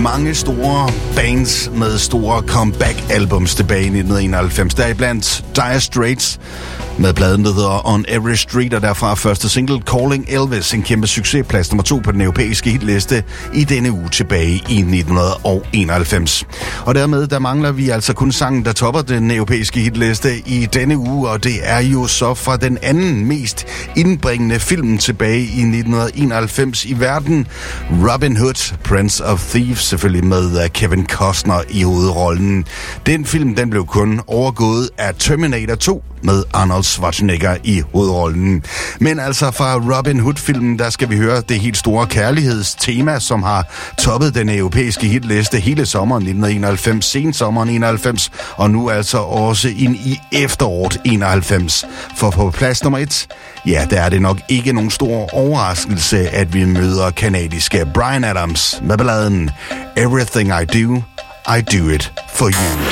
mange store bands med store comeback-albums tilbage i 1991. Deriblandt Dire Straits med pladen, der hedder On Every Street, og derfra første single Calling Elvis, en kæmpe succes, plads nummer 2 på den europæiske hitliste i denne uge tilbage i 1991. Og dermed, der mangler vi altså kun sangen, der topper den europæiske hitliste i denne uge, og det er jo så fra den anden mest indbringende film tilbage i 1991 i verden, Robin Hood, Prince of Thieves, selvfølgelig med Kevin Costner i hovedrollen. Den film, den blev kun overgået af Terminator 2 med Arnold Schwarzenegger i hovedrollen. Men altså fra Robin Hood-filmen, der skal vi høre det helt store kærlighedstema, som har toppet den europæiske hitliste hele sommeren 1991, sensommeren 91, og nu altså også ind i efteråret 91. For på plads nummer 1, ja, der er det nok ikke nogen stor overraskelse, at vi møder kanadiske Bryan Adams med balladen Everything I Do, I Do It For You.